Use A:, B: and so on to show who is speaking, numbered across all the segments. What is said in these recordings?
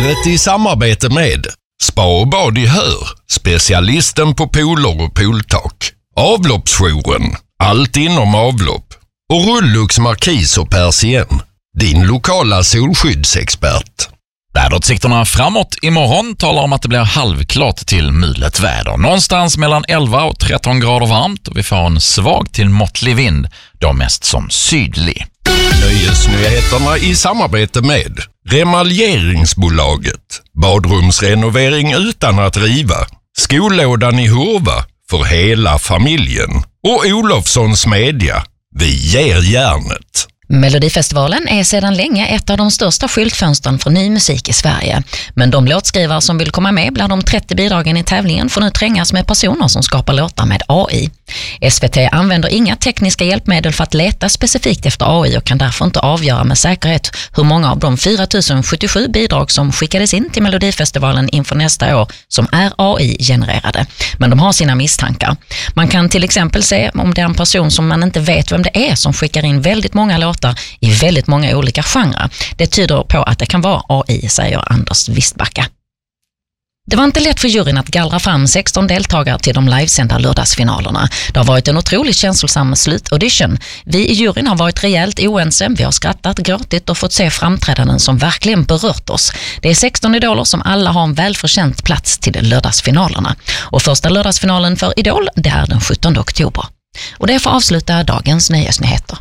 A: Vädret i samarbete med Spa och bad i Hör, specialisten på pooler och pooltak. Avloppsjouren, allt inom avlopp. Och Rullux Markis och Persien, din lokala solskyddsexpert.
B: Väderutsikterna framåt imorgon talar om att det blir halvklart till mulet väder. Någonstans mellan 11 och 13 grader varmt och vi får en svag till måttlig vind, då mest som sydlig.
A: Nöjesnyheterna i samarbete med Remaljeringsbolaget. Badrumsrenovering utan att riva. Skollådan i Hurva för hela familjen. Och Olofssons Media. Vi ger järnet.
C: Melodifestivalen är sedan länge ett av de största skyltfönstren för ny musik i Sverige. Men de låtskrivare som vill komma med bland de 30 bidragen i tävlingen får nu trängas med personer som skapar låtar med AI. SVT använder inga tekniska hjälpmedel för att leta specifikt efter AI och kan därför inte avgöra med säkerhet hur många av de 4077 bidrag som skickades in till Melodifestivalen inför nästa år som är AI-genererade. Men de har sina misstankar. Man kan till exempel se om det är en person som man inte vet vem det är som skickar in väldigt många låtar i väldigt många olika genrer. Det tyder på att det kan vara AI, säger Anders Wistbacka. Det var inte lätt för juryn att gallra fram 16 deltagare till de livesända lördagsfinalerna. Det har varit en otroligt känslosam slutaudition. Vi i juryn har varit rejält oense. Vi har skrattat, gråtit och fått se framträdanden som verkligen berört oss. Det är 16 idoler som alla har en välförtjänt plats till lördagsfinalerna. Och första lördagsfinalen för Idol, det är den 17 oktober. Och det får avsluta dagens nöjesnyheter.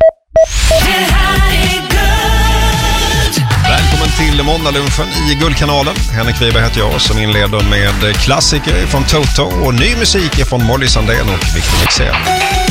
D: Välkommen till måndagslunchen i Guldkanalen. Henrik Wiberg heter jag som inleder med klassiker från Toto och ny musik från Molly Sandén och Victor Lexell.